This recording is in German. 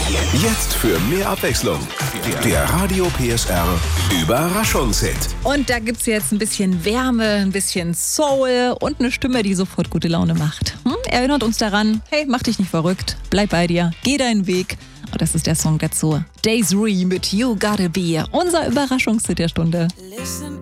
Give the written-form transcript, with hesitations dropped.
Jetzt für mehr Abwechslung. Der Radio PSR Überraschungshit. Und da gibt's jetzt ein bisschen Wärme, ein bisschen Soul und eine Stimme, die sofort gute Laune macht. Erinnert uns daran, hey, mach dich nicht verrückt, bleib bei dir, geh deinen Weg. Und das ist der Song dazu. Days Re mit You Gotta Be, unser Überraschungshit der Stunde.